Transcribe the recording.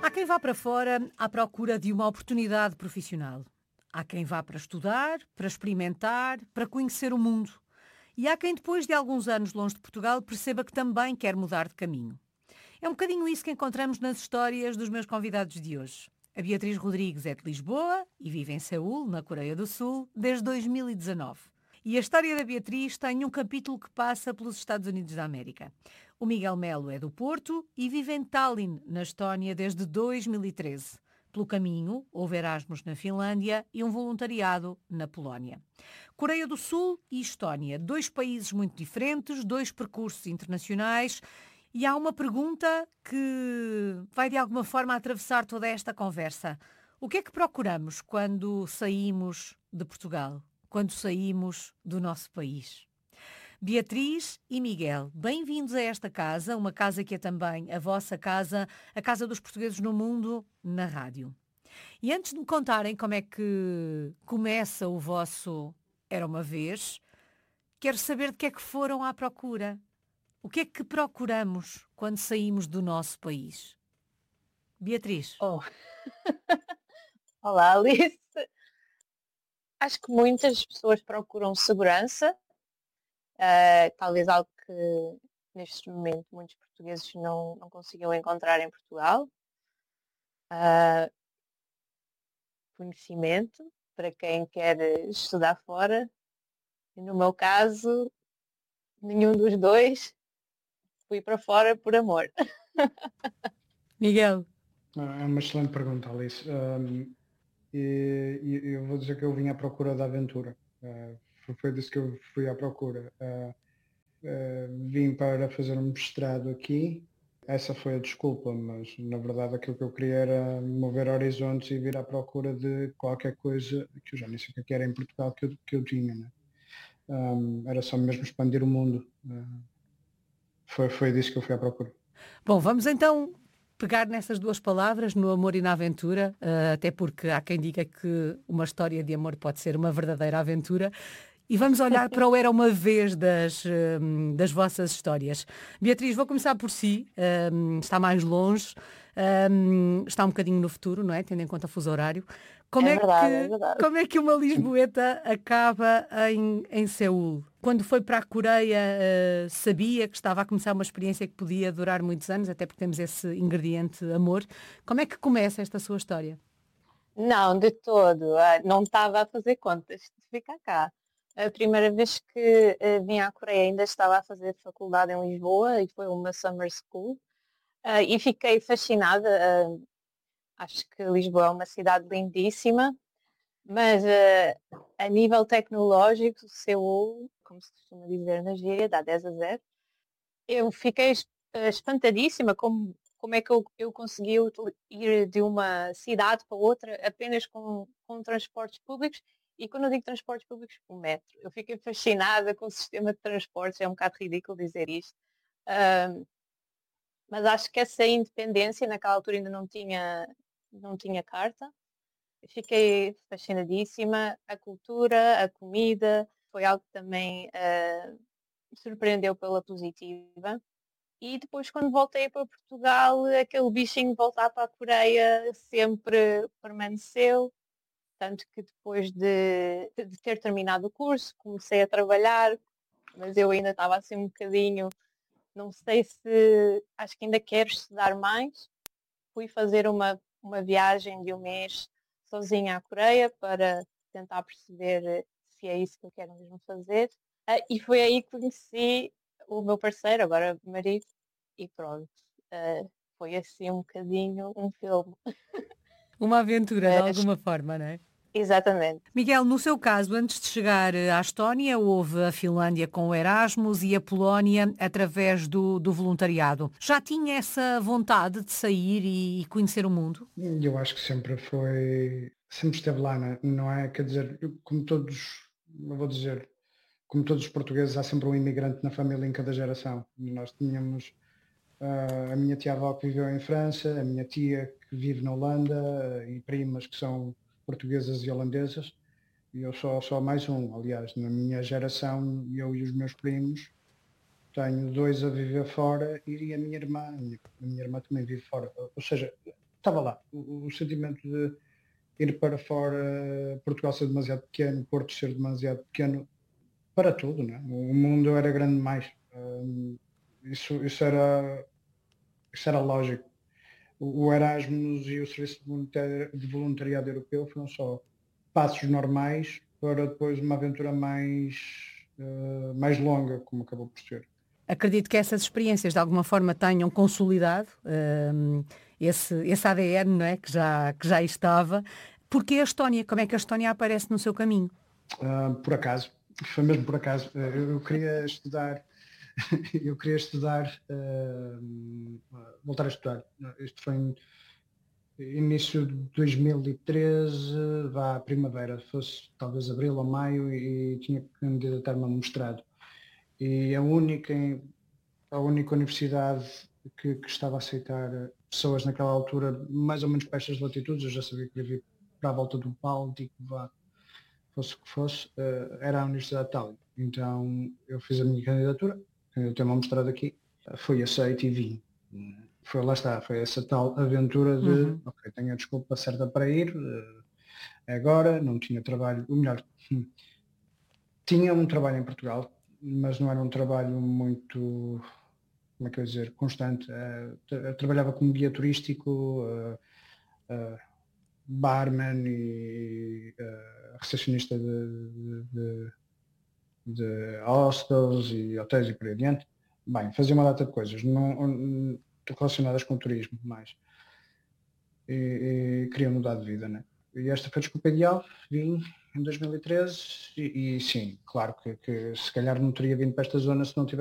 Há quem vá para fora à procura de uma oportunidade profissional. Há quem vá para estudar, para experimentar, para conhecer o mundo. E há quem, depois de alguns anos longe de Portugal, perceba que também quer mudar de caminho. É um bocadinho isso que encontramos nas histórias dos meus convidados de hoje. A Beatriz Rodrigues é de Lisboa e vive em Seul, na Coreia do Sul, desde 2019. E a história da Beatriz tem um capítulo que passa pelos Estados Unidos da América. O Miguel Melo é do Porto e vive em Tallinn, na Estónia, desde 2013. Pelo caminho, houve Erasmus na Finlândia e um voluntariado na Polónia. Coreia do Sul e Estónia, dois países muito diferentes, dois percursos internacionais. E há uma pergunta que vai de alguma forma atravessar toda esta conversa. O que é que procuramos quando saímos de Portugal? Quando saímos do nosso país? Beatriz e Miguel, bem-vindos a esta casa, uma casa que é também a vossa casa, a casa dos portugueses no mundo, na rádio. E antes de me contarem como é que começa o vosso Era uma Vez, quero saber de que é que foram à procura. O que é que procuramos quando saímos do nosso país? Beatriz. Oh, olá, Alice. Acho que muitas pessoas procuram segurança, talvez algo que neste momento muitos portugueses não conseguiam encontrar em Portugal. Ah, Conhecimento para quem quer estudar fora. E no meu caso, nenhum dos dois. Fui para fora por amor. Miguel. É uma excelente pergunta, Alice. E eu vou dizer que eu vim à procura da aventura. Foi disso que eu fui à procura. Vim para fazer um mestrado aqui. Essa foi a desculpa, mas na verdade aquilo que eu queria era mover horizontes e vir à procura de qualquer coisa que eu já nem sei o que era em Portugal que eu tinha. Né? Era só mesmo expandir o mundo. Foi disso que eu fui à procura. Bom, vamos então pegar nessas duas palavras, no amor e na aventura, até porque há quem diga que uma história de amor pode ser uma verdadeira aventura. E vamos olhar para o Era uma Vez das vossas histórias. Beatriz, vou começar por si. Está mais longe, está um bocadinho no futuro, não é? Tendo em conta o fuso horário. Como É é verdade, é que, verdade. como é que uma lisboeta acaba em Seul? Quando foi para a Coreia, sabia que estava a começar uma experiência que podia durar muitos anos, até porque temos esse ingrediente amor. Como é que começa esta sua história? Não, de todo. Não estava a fazer contas de ficar cá. A primeira vez que vim à Coreia ainda estava a fazer faculdade em Lisboa e foi uma summer school. E fiquei fascinada. Acho que Lisboa é uma cidade lindíssima, mas a nível tecnológico, Seul, como se costuma dizer na gíria, dá 10 a 0. Eu fiquei espantadíssima como é que eu consegui ir de uma cidade para outra apenas com transportes públicos. E quando eu digo transportes públicos, o metro. Eu fiquei fascinada com o sistema de transportes, é um bocado ridículo dizer isto. Ahm, mas acho que essa independência, naquela altura ainda não tinha carta. Fiquei fascinadíssima. A cultura, a comida, foi algo que também me surpreendeu pela positiva. E depois, quando voltei para Portugal, aquele bichinho de voltar para a Coreia sempre permaneceu. Tanto que depois de ter terminado o curso, comecei a trabalhar, mas eu ainda estava assim um bocadinho, não sei se, acho que ainda quero estudar mais. Fui fazer uma viagem de um mês sozinha à Coreia para tentar perceber se é isso que eu quero mesmo fazer. E foi aí que conheci o meu parceiro, agora marido, e pronto. Foi assim um bocadinho um filme. Uma aventura, de Mas, alguma forma, não é? exatamente. Miguel, no seu caso, antes de chegar à Estónia, houve a Finlândia com o Erasmus e a Polónia através do voluntariado. Já tinha essa vontade de sair e conhecer o mundo? Eu acho que sempre esteve lá, não é? Quer dizer, como todos, eu vou dizer, como todos os portugueses, há sempre um imigrante na família em cada geração. Nós tínhamos a minha tia-avó que viveu em França, a minha tia que vive na Holanda e primas que são portuguesas e holandesas. E eu só mais um. Aliás, na minha geração, eu e os meus primos, tenho dois a viver fora e a minha irmã também vive fora. Ou seja, estava lá. O sentimento de ir para fora, Portugal ser demasiado pequeno, Porto ser demasiado pequeno, para tudo, né? O mundo era grande demais. Isso era lógico. O Erasmus e o Serviço de Voluntariado Europeu foram só passos normais para depois uma aventura mais longa, como acabou por ser. Acredito que essas experiências de alguma forma tenham consolidado esse ADN, não é? que já estava. Porquê a Estónia? Como é que a Estónia aparece no seu caminho? Por acaso, foi mesmo por acaso. Eu queria estudar, voltar a estudar. Isto foi em início de 2013, vá à primavera, fosse talvez abril ou maio, e tinha que candidatar-me a um mestrado. E a única universidade que estava a aceitar pessoas naquela altura, mais ou menos para estas latitudes, eu já sabia que ia vir para a volta do Báltico, fosse o que fosse, era a Universidade de Tallinn. Então eu fiz a minha candidatura, candidatei-me a mestrado aqui, fui aceito e vim. Lá está, foi essa tal aventura de, ok, tenho a desculpa certa para ir, agora não tinha trabalho, ou melhor, tinha um trabalho em Portugal, mas não era um trabalho muito, como é que eu ia dizer, constante. Eu trabalhava como guia turístico, barman e recepcionista de hostels e hotéis e por aí adiante. Bem, fazia uma data de coisas não relacionadas com turismo, mais. E queria mudar de vida, né? E esta foi a desculpa ideal, vim em 2013 e sim, claro que se calhar não teria vindo para esta zona se não tivesse